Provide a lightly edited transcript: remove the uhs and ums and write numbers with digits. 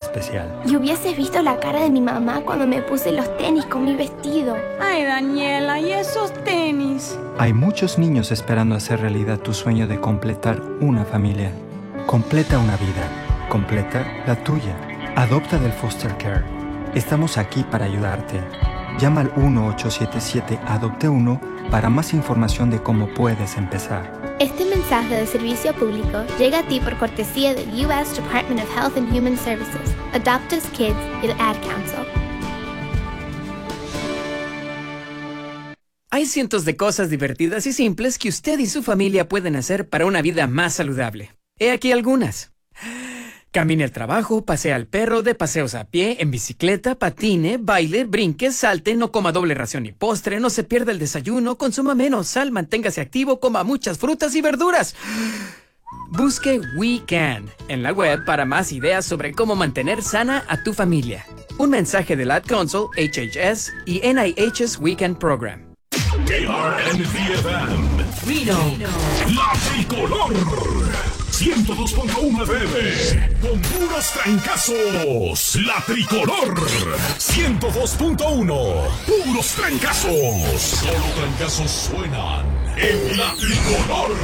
especial. Y hubieses visto la cara de mi mamá cuando me puse los tenis con mi vestido. Ay, Daniela, ¿y esos tenis? Hay muchos niños esperando hacer realidad tu sueño de completar una familia. Completa una vida. Completa la tuya. Adopta del Foster Care. Estamos aquí para ayudarte. Llama al 1-877-ADOPTE-1 para más información de cómo puedes empezar. Este mensaje de servicio público llega a ti por cortesía del U.S. Department of Health and Human Services, Adopt Us Kids y el Ad Council. Hay cientos de cosas divertidas y simples que usted y su familia pueden hacer para una vida más saludable. He aquí algunas. Camine al trabajo, pasea al perro, dé paseos a pie, en bicicleta, patine, baile, brinque, salte, no coma doble ración ni postre, no se pierda el desayuno, consuma menos sal, manténgase activo, coma muchas frutas y verduras. Busque We Can en la web para más ideas sobre cómo mantener sana a tu familia. Un mensaje del Ad Council, HHS y NIH's We Can Program. KRNV-FM Reno, La Tricolor 102.1 FM con puros trancazos. La Tricolor 102.1 puros trancazos. Solo trancazos suenan en La Tricolor.